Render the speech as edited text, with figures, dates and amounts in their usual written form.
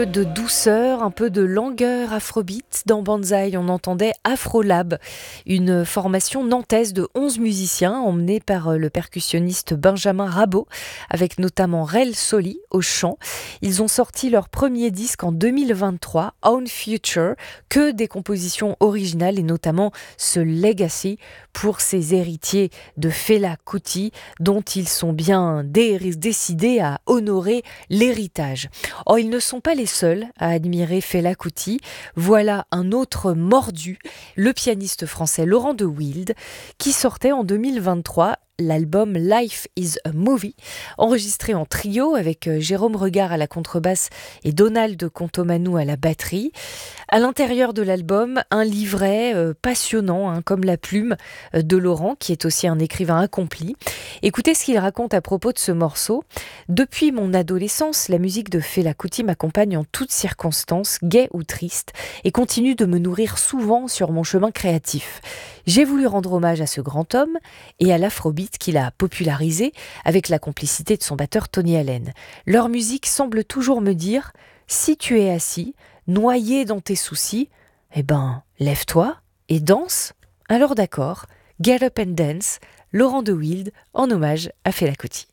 De douceur, un peu de langueur afrobeat. Dans Banzai, on entendait Afrolab, une formation nantaise de 11 musiciens emmenée par le percussionniste Benjamin Rabault, avec notamment Rel Soli au chant. Ils ont sorti leur premier disque en 2023, Own Future, que des compositions originales et notamment ce Legacy pour ses héritiers de Fela Kuti, dont ils sont bien décidés à honorer l'héritage. Oh, ils ne sont pas les seuls à admirer Fela Kuti. Voilà un autre mordu, le pianiste français Laurent de Wild, qui sortait en 2023 l'album Life is a Movie, enregistré en trio avec Jérôme Regard à la contrebasse et Donald Contomanou à la batterie. À l'intérieur de l'album, un livret passionnant, comme la plume de Laurent, qui est aussi un écrivain accompli. Écoutez ce qu'il raconte à propos de ce morceau. Depuis mon adolescence, la musique de Fela Kuti m'accompagne en toutes circonstances, gaie ou tristes, et continue de me nourrir souvent sur mon chemin créatif. J'ai voulu rendre hommage à ce grand homme et à l'afrobeat qu'il a popularisé avec la complicité de son batteur Tony Allen. Leur musique semble toujours me dire « Si tu es assis, noyé dans tes soucis, lève-toi et danse. » Alors d'accord, Get Up and Dance, Laurent de Wild en hommage à Fela Kuti.